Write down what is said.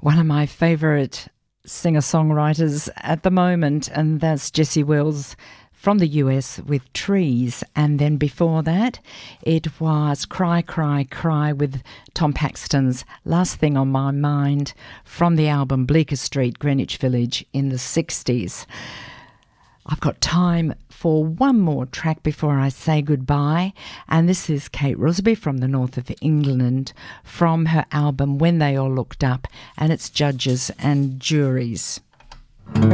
one of my favourite singer-songwriters at the moment, and that's Jessie Wells from the US with Trees. And then before that, it was Cry, Cry, Cry with Tom Paxton's Last Thing on My Mind from the album Bleecker Street, Greenwich Village in the 60s. I've got time for one more track before I say goodbye, and this is Kate Rusby from the north of England from her album When They All Looked Up, and it's Judges and Juries.